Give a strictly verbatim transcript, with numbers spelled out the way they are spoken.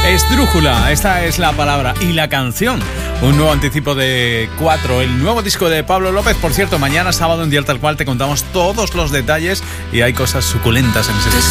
Esdrújula, esta es la palabra y la canción. Un nuevo anticipo de cuatro, el nuevo disco de Pablo López. Por cierto, mañana sábado en Día Tal Cual te contamos todos los detalles y hay cosas suculentas en ese disco.